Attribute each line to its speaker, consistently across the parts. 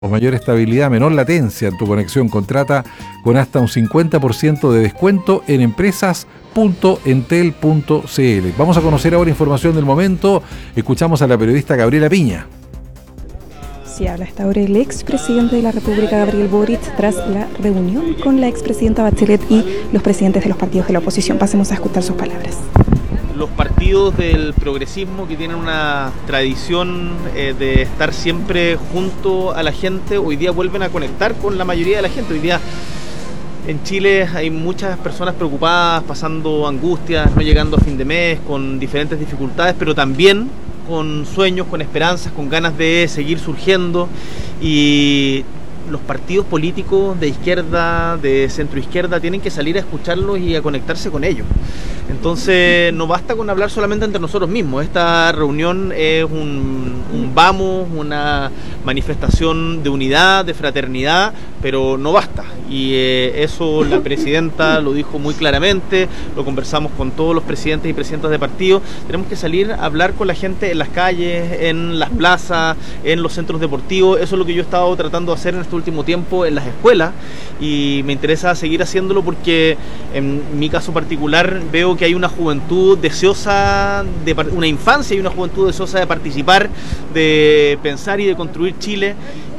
Speaker 1: Mayor estabilidad, menor latencia en tu conexión. Contrata con hasta un 50% de descuento en empresas.entel.cl. Vamos a conocer ahora información del momento. Escuchamos a la periodista Gabriela Piña.
Speaker 2: Sí, habla hasta ahora el expresidente de la República, Gabriel Boric, tras la reunión con la expresidenta Bachelet y los presidentes de los partidos de la oposición. Pasemos a escuchar sus palabras.
Speaker 3: Los partidos del progresismo, que tienen una tradición de estar siempre junto a la gente, hoy día vuelven a conectar con la mayoría de la gente. Hoy día en Chile hay muchas personas preocupadas, pasando angustias, no llegando a fin de mes, con diferentes dificultades, pero también con sueños, con esperanzas, con ganas de seguir surgiendo. Y los partidos políticos de izquierda, de centroizquierda, tienen que salir a escucharlos y a conectarse con ellos. Entonces no basta con hablar solamente entre nosotros mismos. Esta reunión es un vamos, una manifestación de unidad, de fraternidad, pero no basta. Y eso la presidenta lo dijo muy claramente, lo conversamos con todos los presidentes y presidentas de partidos. Tenemos que salir a hablar con la gente en las calles, en las plazas, en los centros deportivos. Eso es lo que yo he estado tratando de hacer en este último tiempo en las escuelas, y me interesa seguir haciéndolo porque en mi caso particular veo que hay una juventud deseosa, una infancia y una juventud deseosa de participar, de pensar y de construir Chile,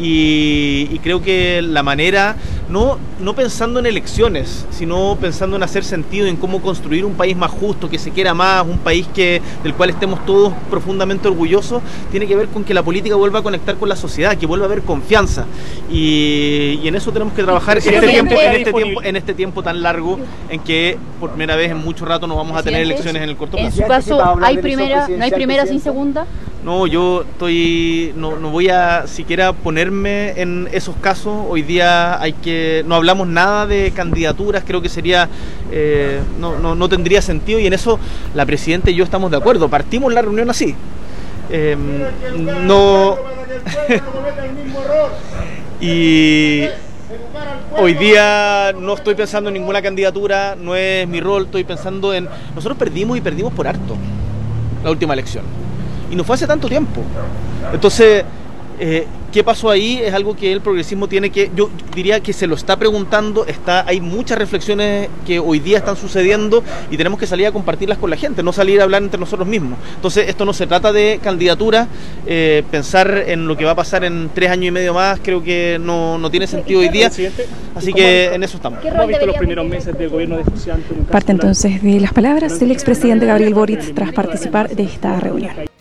Speaker 3: y creo que la manera, no pensando en elecciones, sino pensando en hacer sentido, en cómo construir un país más justo, que se quiera más, un país del cual estemos todos profundamente orgullosos, tiene que ver con que la política vuelva a conectar con la sociedad, que vuelva a haber confianza, y en eso tenemos que trabajar en este tiempo tan largo, en que por primera vez en mucho rato no vamos a tener elecciones en el corto plazo.
Speaker 4: En su caso, ¿no hay primera sin segunda?
Speaker 3: No, yo no voy a siquiera ponerme en esos casos. Hoy día no hablamos nada de candidaturas, creo que sería, no tendría sentido, y en eso la presidenta y yo estamos de acuerdo. Partimos la reunión así. Y hoy día no estoy pensando en ninguna candidatura, no es mi rol, estoy pensando en... Nosotros perdimos por harto la última elección. Y no fue hace tanto tiempo. Entonces, ¿qué pasó ahí? Es algo que el progresismo tiene que... Yo diría que se lo está preguntando, hay muchas reflexiones que hoy día están sucediendo y tenemos que salir a compartirlas con la gente, no salir a hablar entre nosotros mismos. Entonces, esto no se trata de candidatura, pensar en lo que va a pasar en 3 años y medio más, creo que no tiene sentido hoy día. Así que en eso estamos.
Speaker 5: ¿Cómo ha visto los primeros meses del gobierno de José Antonio?
Speaker 2: Parte entonces de las palabras del expresidente Gabriel Boric tras participar de esta reunión.